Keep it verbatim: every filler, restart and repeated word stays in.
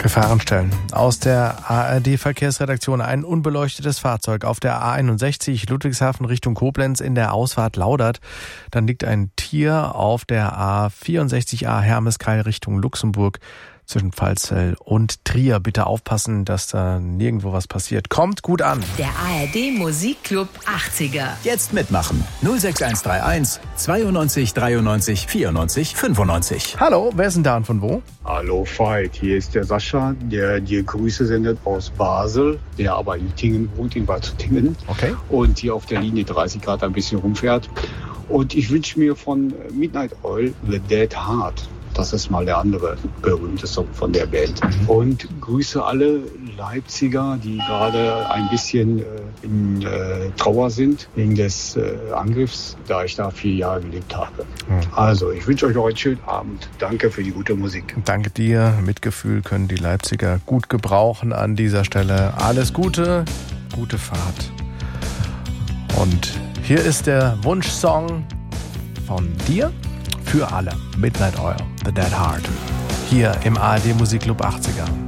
Gefahrenstellen. Aus der A R D-Verkehrsredaktion: ein unbeleuchtetes Fahrzeug auf der A einundsechzig Ludwigshafen Richtung Koblenz in der Ausfahrt Laudert. Dann liegt ein Tier auf der A vierundsechzig A Hermeskeil Richtung Luxemburg zwischen Pfalzell und Trier. Bitte aufpassen, dass da nirgendwo was passiert. Kommt gut an. Der A R D Musikclub achtziger. Jetzt mitmachen. null sechs eins drei eins zweiundneunzig dreiundneunzig vierundneunzig fünfundneunzig. Hallo, wer ist denn da und von wo? Hallo Veit, hier ist der Sascha, der dir Grüße sendet aus Basel, der aber in Tingen wohnt, in Bad Tingen. Okay. Und hier auf der Linie dreißig Grad ein bisschen rumfährt. Und ich wünsche mir von Midnight Oil The Dead Heart. Das ist mal der andere berühmte Song von der Band. Mhm. Und grüße alle Leipziger, die gerade ein bisschen äh, in äh, Trauer sind wegen des äh, Angriffs, da ich da vier Jahre gelebt habe. Mhm. Also, ich wünsche euch noch einen schönen Abend. Danke für die gute Musik. Danke dir. Mitgefühl können die Leipziger gut gebrauchen an dieser Stelle. Alles Gute, gute Fahrt. Und hier ist der Wunschsong von dir für alle. Midnight Oil, The Dead Heart. Hier im A R D Musikclub achtziger.